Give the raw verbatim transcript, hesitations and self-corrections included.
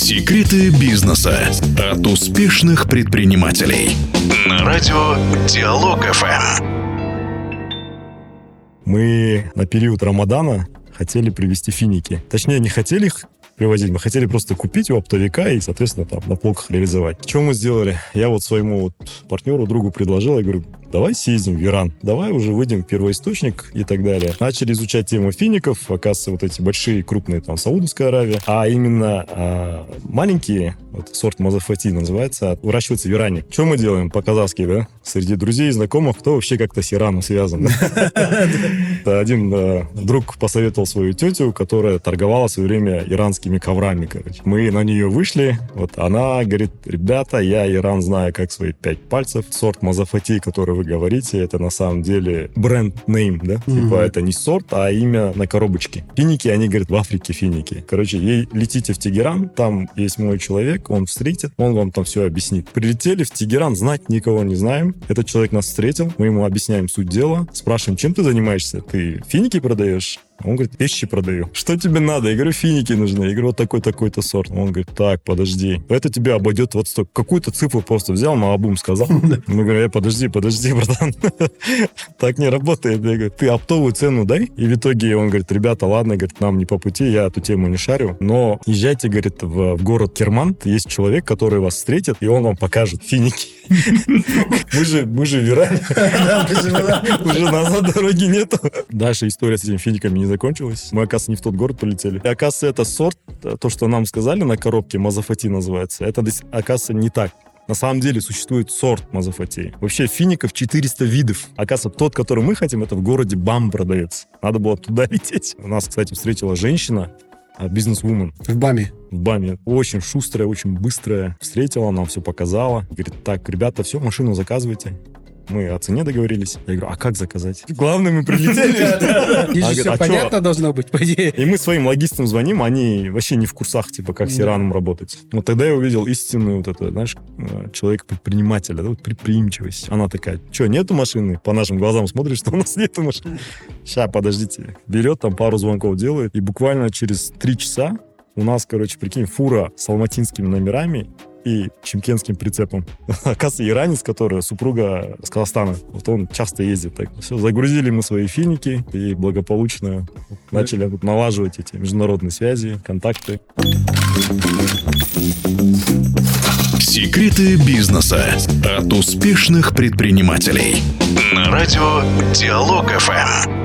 Секреты бизнеса от успешных предпринимателей. На радио Диалог эф эм. Мы на период Рамадана хотели привезти финики. Точнее, не хотели их привозить, мы хотели просто купить у оптовика и, соответственно, там на полках реализовать. Что мы сделали? Я вот своему вот партнеру, другу предложил, я говорю, давай съездим в Иран, давай уже выйдем в первоисточник и так далее. Начали изучать тему фиников, оказывается, вот эти большие, крупные, там, Саудовская Аравия, а именно а, маленькие, вот сорт Мазафати называется, выращиваются в Иране. Что мы делаем по-казахски, да? Среди друзей и знакомых, кто вообще как-то с Ираном связан. Один друг посоветовал свою тетю, которая торговала в свое время иранскими коврами, короче. Мы на нее вышли, вот она говорит, ребята, я Иран знаю как свои пять пальцев. Сорт Мазафати, который вы говорите, это на самом деле бренд-нейм, да? Mm-hmm. Типа это не сорт, а имя на коробочке. Финики, они говорят, в Африке финики. Короче, ей летите в Тегеран, там есть мой человек, он встретит, он вам там все объяснит. Прилетели в Тегеран, знать никого не знаем. Этот человек нас встретил, мы ему объясняем суть дела, спрашиваем, чем ты занимаешься? Ты финики продаешь? Он говорит, вещи продаю. Что тебе надо? Я говорю, финики нужны. Я говорю, вот такой-такой-то сорт. Он говорит, так, подожди. Это тебе обойдет вот столько. Какую-то цифру просто взял, маабум сказал. Мы говорим, подожди, подожди, братан. Так не работает. Я говорю, ты оптовую цену дай. И в итоге он говорит, ребята, ладно, говорит, нам не по пути, я эту тему не шарю. Но езжайте, говорит, в, в город Керман. Есть человек, который вас встретит, и он вам покажет финики. Мы же, мы же в Иране. Уже назад дороги нету. Дальше история с этими финиками не закончилась. Мы, оказывается, не в тот город полетели. И, оказывается, это сорт, то, что нам сказали на коробке, Мазафати называется, это, оказывается, не так. На самом деле существует сорт Мазафати. Вообще фиников четыреста видов. Оказывается, тот, который мы хотим, это в городе Бам продается. Надо было туда лететь. У нас, кстати, встретила женщина, бизнес-вумен. В Баме? В Баме. Очень шустрая, очень быстрая. Встретила, нам все показала. Говорит, так, ребята, все, машину заказывайте. Мы о цене договорились. Я говорю, а как заказать? Главное, мы прилетели. Здесь же все понятно должно быть, по идее. И мы своим логистам звоним, они вообще не в курсах, типа, как с Ираном работать. Вот тогда я увидел истинную вот это, знаешь, человека-предпринимателя, да, вот предприимчивость. Она такая, что, нету машины? По нашим глазам смотришь, что у нас нету машины. Ща, подождите. Берет, там пару звонков делает, и буквально через три часа у нас, короче, прикинь, фура с алматинскими номерами и чемкенским прицепом. Оказывается, иранец, который супруга с Казахстана. Вот он часто ездит так. Все, загрузили мы свои финики и благополучно начали вот налаживать эти международные связи, контакты. Секреты бизнеса от успешных предпринимателей. На радио Диалог эф эм.